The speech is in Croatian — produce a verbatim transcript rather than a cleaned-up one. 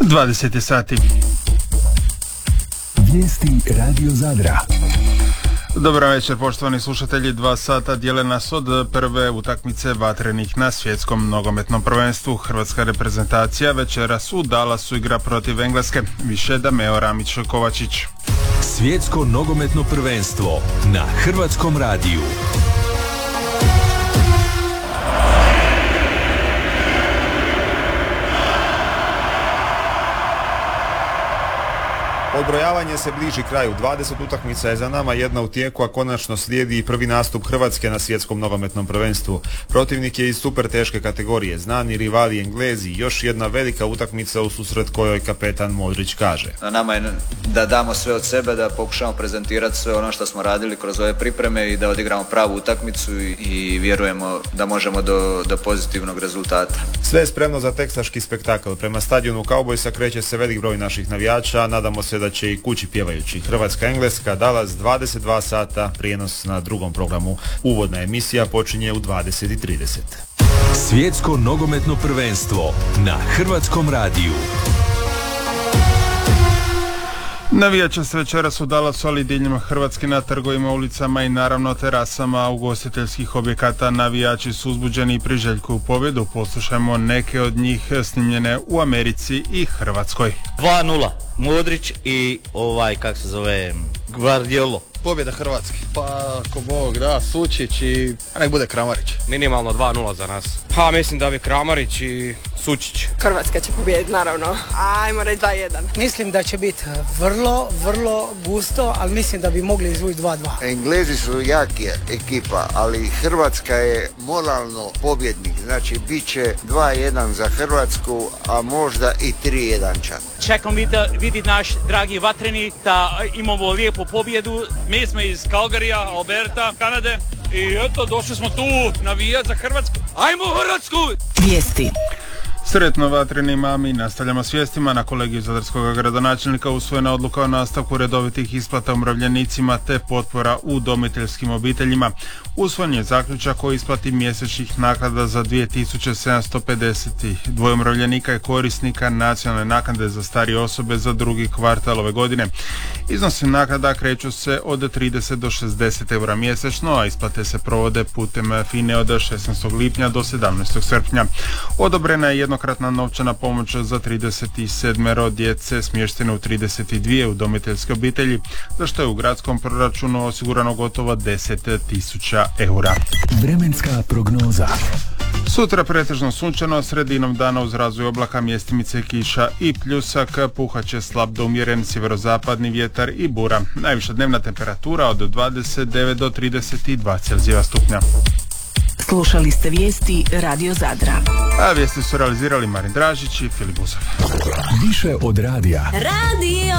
dvadeset sati. Vijesti Radio Zadra. Dobar večer, poštovani slušatelji. Dva sata dijele nas od prve utakmice vatrenih na svjetskom nogometnom prvenstvu. Hrvatska reprezentacija večeras u Dallasu igra protiv Engleske. Više Dameo Ramić-Kovačić. Svjetsko nogometno prvenstvo na Hrvatskom radiju. Odbrojavanje se bliži kraju, dvadeset utakmica je za nama, jedna u tijeku, a konačno slijedi i prvi nastup Hrvatske na svjetskom nogometnom prvenstvu. Protivnik je iz super teške kategorije, znani rivali Englezi, još jedna velika utakmica u susret kojoj kapetan Modrić kaže. Na nama je da damo sve od sebe, da pokušamo prezentirati sve ono što smo radili kroz ove pripreme i da odigramo pravu utakmicu i, i vjerujemo da možemo do, do pozitivnog rezultata. Sve je spremno za teksaški spektakl. Prema stadionu Cowboysa kreće se velik broj naših navijača, nadamo se da će i kući pjevajući. Hrvatska-Engleska, Dallas, dvadeset dva sata, prijenos na drugom programu. Uvodna emisija počinje u dvadeset trideset. Svjetsko nogometno prvenstvo na Hrvatskom radiju. Navijača se večeras u Dallasu, ali diljem Hrvatske na trgovima, ulicama i naravno terasama ugostiteljskih objekata. Navijači su uzbuđeni i priželjkuju pobjedu. Poslušajmo neke od njih snimljene u Americi i Hrvatskoj. dva nula. Modrić i ovaj, kak se zove, Guardiolo. Pobjeda Hrvatske. Pa, ko Bog da, Sučić i nek bude Kramarić. Minimalno dva nula za nas. Pa, mislim da bi Kramarić i Sučić. Hrvatska će pobijediti, naravno. Ajmo reći dva jedan. Mislim da će biti vrlo, vrlo gusto, ali mislim da bi mogli izvući dva dva. Englezi su jaki ekipa, ali Hrvatska je moralno pobjednik. Znači, bit će dva jedan za Hrvatsku, a možda i tri jedan čak. Čekam vidjeti naš dragi vatreni da imamo lijepu pobjedu. Mi smo iz Calgaryja, Alberta, Kanade i eto, došli smo tu navijati za Hrvatsku. Ajmo Hrvatsku! Vijesti. Sretno vatrenima, mi nastavljamo s vijestima. Na kolegiju zadarskog gradonačelnika usvojena odluka o nastavku redovitih isplata umirovljenicima te potpora udomiteljskim obiteljima. Usvojen je zaključak o isplati mjesečnih naknada za dvije tisuće sedamsto pedeset dva umirovljenika i korisnika nacionalne naknade za starije osobe za drugi kvartal ove godine. Iznosi naknada kreću se od trideset do šezdeset eura mjesečno, a isplate se provode putem F I N E od šesnaestog lipnja do sedamnaestog srpnja. Odobrena je jednokratna novčana pomoć za trideset sedam djece smještene u trideset dvije udomiteljske obitelji, za što je u gradskom proračunu osigurano gotovo deset tisuća eura. Vremenska prognoza. Sutra pretežno sunčano, sredinom dana uz razvoj oblaka, mjestimice kiša i pljusak, puhaće slab do umjeren sjeverozapadni vjetar i bura. Najviša dnevna temperatura od dvadeset devet do trideset dva Celzijeva stupnja. Slušali ste vijesti Radio Zadra. A vijesti su realizirali Marin Dražić i Filip Buzov. Više od radija. Radio